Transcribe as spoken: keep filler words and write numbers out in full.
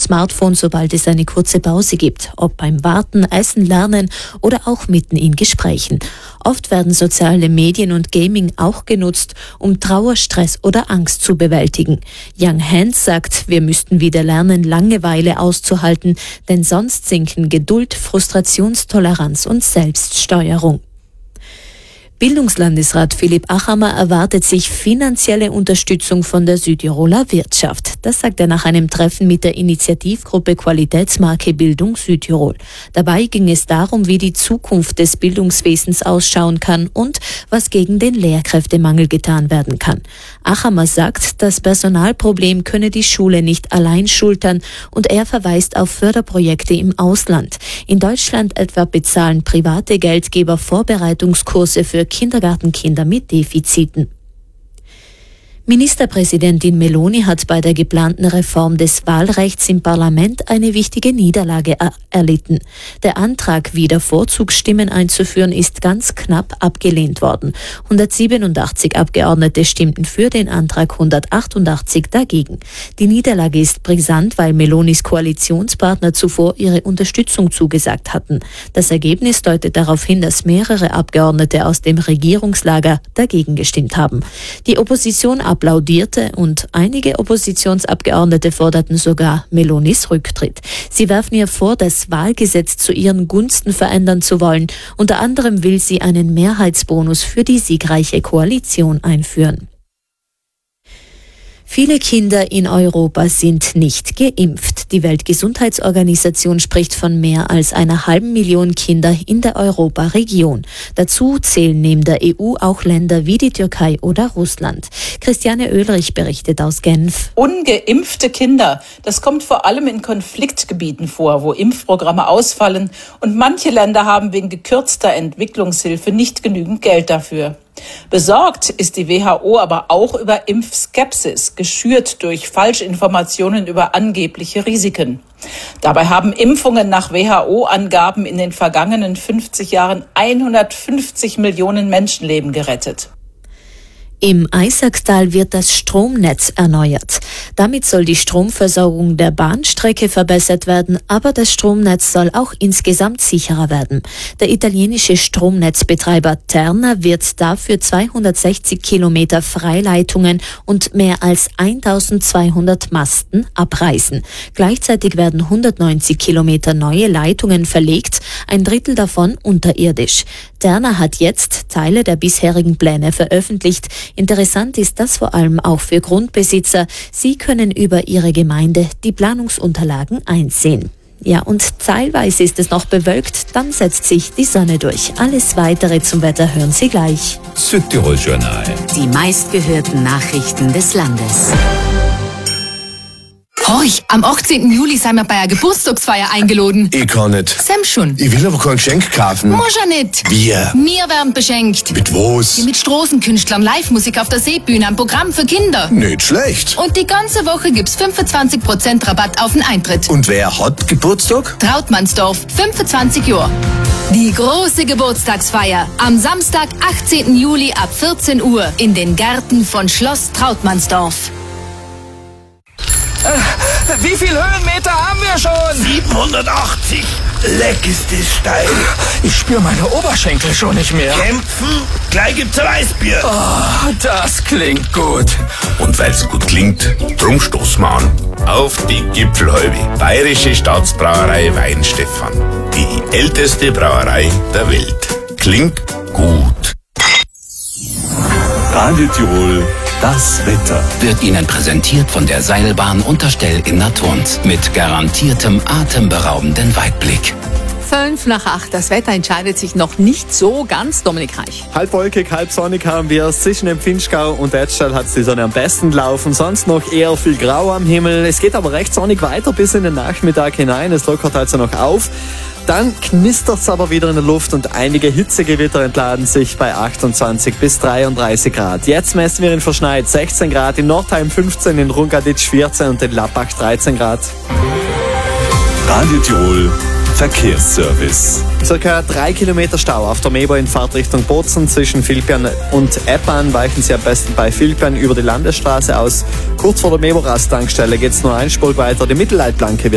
Smartphone, sobald es eine kurze Pause gibt, ob beim Warten, Essen, Lernen oder auch mitten in Gesprächen. Oft werden soziale Medien und Gaming auch genutzt, um Trauer, Stress oder Angst zu bewältigen. Young Hands sagt, wir müssten wieder lernen, Langeweile auszuhalten, denn sonst sinken Geduld, Frustrationstoleranz und Selbststeuerung. Bildungslandesrat Philipp Achammer erwartet sich finanzielle Unterstützung von der Südtiroler Wirtschaft. Das sagt er nach einem Treffen mit der Initiativgruppe Qualitätsmarke Bildung Südtirol. Dabei ging es darum, wie die Zukunft des Bildungswesens ausschauen kann und was gegen den Lehrkräftemangel getan werden kann. Achammer sagt, das Personalproblem könne die Schule nicht allein schultern und er verweist auf Förderprojekte im Ausland. In Deutschland etwa bezahlen private Geldgeber Vorbereitungskurse für Kindergartenkinder mit Defiziten. Ministerpräsidentin Meloni hat bei der geplanten Reform des Wahlrechts im Parlament eine wichtige Niederlage er- erlitten. Der Antrag, wieder Vorzugsstimmen einzuführen, ist ganz knapp abgelehnt worden. hundertsiebenundachtzig Abgeordnete stimmten für den Antrag, hundertachtundachtzig dagegen. Die Niederlage ist brisant, weil Melonis Koalitionspartner zuvor ihre Unterstützung zugesagt hatten. Das Ergebnis deutet darauf hin, dass mehrere Abgeordnete aus dem Regierungslager dagegen gestimmt haben. Die Opposition applaudierte und einige Oppositionsabgeordnete forderten sogar Melonis Rücktritt. Sie werfen ihr vor, das Wahlgesetz zu ihren Gunsten verändern zu wollen. Unter anderem will sie einen Mehrheitsbonus für die siegreiche Koalition einführen. Viele Kinder in Europa sind nicht geimpft. Die Weltgesundheitsorganisation spricht von mehr als einer halben Million Kinder in der Europaregion. Dazu zählen neben der E U auch Länder wie die Türkei oder Russland. Christiane Oehlrich berichtet aus Genf. Ungeimpfte Kinder, das kommt vor allem in Konfliktgebieten vor, wo Impfprogramme ausfallen und manche Länder haben wegen gekürzter Entwicklungshilfe nicht genügend Geld dafür. Besorgt ist die W H O aber auch über Impfskepsis, geschürt durch Falschinformationen über angebliche Risiken. Dabei haben Impfungen nach W H O-Angaben in den vergangenen fünfzig Jahren hundertfünfzig Millionen Menschenleben gerettet. Im Eisakstal wird das Stromnetz erneuert. Damit soll die Stromversorgung der Bahnstrecke verbessert werden, aber das Stromnetz soll auch insgesamt sicherer werden. Der italienische Stromnetzbetreiber Terna wird dafür zweihundertsechzig Kilometer Freileitungen und mehr als eintausendzweihundert Masten abreißen. Gleichzeitig werden hundertneunzig Kilometer neue Leitungen verlegt, ein Drittel davon unterirdisch. Terna hat jetzt Teile der bisherigen Pläne veröffentlicht. Interessant ist das vor allem auch für Grundbesitzer. Sie können über ihre Gemeinde die Planungsunterlagen einsehen. Ja, und teilweise ist es noch bewölkt, dann setzt sich die Sonne durch. Alles Weitere zum Wetter hören Sie gleich. Südtirol Journal. Die meistgehörten Nachrichten des Landes. Horch, am achtzehnten Juli sind wir bei einer Geburtstagsfeier eingeladen. Ich kann nicht. Sam schon. Ich will aber kein Geschenk kaufen. Muss ja nicht. Wir. Wir werden beschenkt. Mit was? Mit Straßenkünstlern, Live-Musik auf der Seebühne, ein Programm für Kinder. Nicht schlecht. Und die ganze Woche gibt's fünfundzwanzig Prozent Rabatt auf den Eintritt. Und wer hat Geburtstag? Trautmannsdorf, fünfundzwanzig Jahre. Die große Geburtstagsfeier am Samstag, achtzehnten Juli ab vierzehn Uhr in den Gärten von Schloss Trautmannsdorf. Äh, wie viel Höhenmeter haben wir schon? siebenhundertachtzig. Leck ist das steil. Ich spüre meine Oberschenkel schon nicht mehr. Kämpfen? Gleich gibt's ein Weißbier. Oh, das klingt gut. Und weil's gut klingt, drum stoßen wir an. Auf die Gipfelhalbe. Bayerische Staatsbrauerei Weinstefan. Die älteste Brauerei der Welt. Klingt gut. Radio Tirol, das Wetter. Wird Ihnen präsentiert von der Seilbahn Unterstell in Naturns mit garantiertem atemberaubenden Weitblick. Fünf nach acht. Das Wetter entscheidet sich noch nicht so ganz, Dominik Reich. Halb wolkig, halb sonnig haben wir es. Zwischen dem Finchgau und Etschal hat die Sonne am besten gelaufen. Sonst noch eher viel Grau am Himmel. Es geht aber recht sonnig weiter bis in den Nachmittag hinein. Es lockert also noch auf. Dann knistert es aber wieder in der Luft und einige Hitzegewitter entladen sich bei achtundzwanzig bis dreiunddreißig Grad. Jetzt messen wir in Verschneid sechzehn Grad, in Nordheim fünfzehn, in Rungaditsch vierzehn und in Lappach dreizehn Grad. Radio Tirol Verkehrsservice. Circa drei Kilometer Stau auf der Mebo in Fahrtrichtung Bozen. Zwischen Vilpian und Eppan weichen Sie am besten bei Vilpian über die Landesstraße aus. Kurz vor der Mebo-Rast-Tankstelle geht es nur einspurig weiter. Die Mittelleitplanke wird